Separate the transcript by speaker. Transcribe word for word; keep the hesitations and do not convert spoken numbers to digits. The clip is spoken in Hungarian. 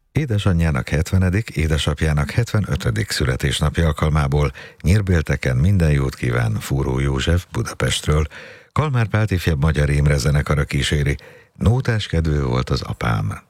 Speaker 1: Édesanyjának hetvenedik, édesapjának hetvenötödik születésnapja alkalmából Nyírbélteken minden jót kíván Fúró József Budapestről. Kalmár Pál ifjabb Magyar Imre zenekara kíséri. Nótás kedvő volt az apám.